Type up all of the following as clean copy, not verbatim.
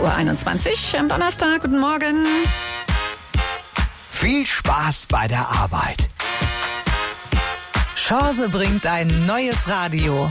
6:21 Uhr am Donnerstag. Guten Morgen. Viel Spaß bei der Arbeit. Chance bringt ein neues Radio.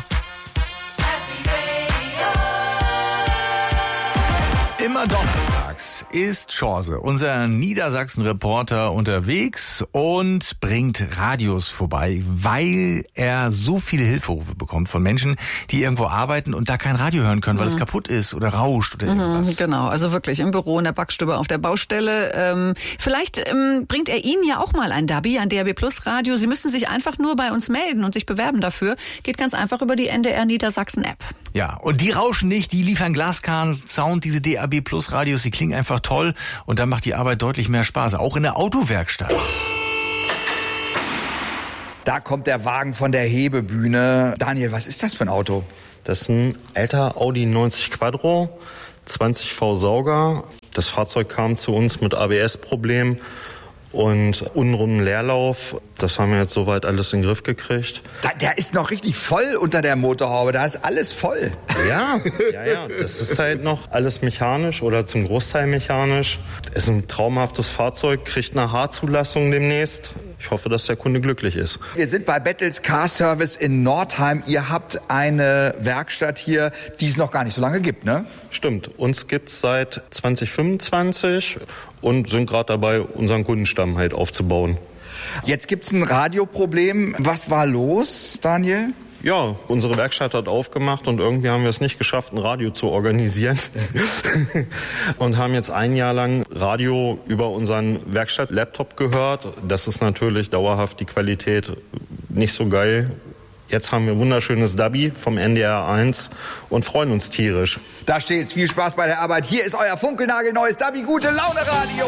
Immer donnerstags ist Chance, unser Niedersachsen-Reporter, unterwegs und bringt Radios vorbei, weil er so viele Hilferufe bekommt von Menschen, die irgendwo arbeiten und da kein Radio hören können, weil es kaputt ist oder rauscht oder irgendwas. Genau, also wirklich im Büro, in der Backstube, auf der Baustelle. Vielleicht bringt er Ihnen ja auch mal ein DABI, ein DAB Plus Radio. Sie müssen sich einfach nur bei uns melden und sich bewerben dafür. Geht ganz einfach über die NDR Niedersachsen App. Ja, und die rauschen nicht, die liefern Glaskern-Sound, diese DAB Plus Radios, die klingen einfach toll und dann macht die Arbeit deutlich mehr Spaß, auch in der Autowerkstatt. Da kommt der Wagen von der Hebebühne. Daniel, was ist das für ein Auto? Das ist ein alter Audi 90 Quattro, 20 V Sauger. Das Fahrzeug kam zu uns mit ABS-Problem und unrunden Leerlauf. Das haben wir jetzt soweit alles in den Griff gekriegt. Der ist noch richtig voll unter der Motorhaube. Da ist alles voll. Ja. Das ist halt noch alles mechanisch oder zum Großteil mechanisch. Ist ein traumhaftes Fahrzeug, kriegt eine H-Zulassung demnächst. Ich hoffe, dass der Kunde glücklich ist. Wir sind bei Bettels Car Service in Nordheim. Ihr habt eine Werkstatt hier, die es noch gar nicht so lange gibt, ne? Stimmt. Uns gibt's seit 2025 und sind gerade dabei, unseren Kundenstamm halt aufzubauen. Jetzt gibt's ein Radioproblem. Was war los, Daniel? Ja, unsere Werkstatt hat aufgemacht und irgendwie haben wir es nicht geschafft, ein Radio zu organisieren. Und haben jetzt ein Jahr lang Radio über unseren Werkstatt-Laptop gehört. Das ist natürlich dauerhaft die Qualität nicht so geil. Jetzt haben wir ein wunderschönes DABI vom NDR 1 und freuen uns tierisch. Da steht's. Viel Spaß bei der Arbeit. Hier ist euer funkelnagelneues DABI Gute Laune Radio.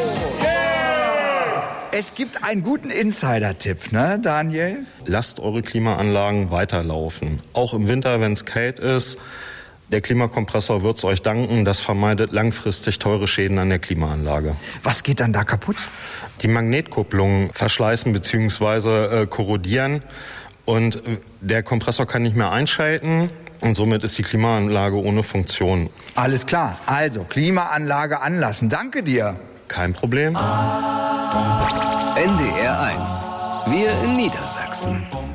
Es gibt einen guten Insider-Tipp, ne, Daniel? Lasst eure Klimaanlagen weiterlaufen. Auch im Winter, wenn es kalt ist. Der Klimakompressor wird's euch danken. Das vermeidet langfristig teure Schäden an der Klimaanlage. Was geht dann da kaputt? Die Magnetkupplungen verschleißen bzw. korrodieren. Und der Kompressor kann nicht mehr einschalten. Und somit ist die Klimaanlage ohne Funktion. Alles klar. Also, Klimaanlage anlassen. Danke dir. Kein Problem. NDR 1. Wir in Niedersachsen.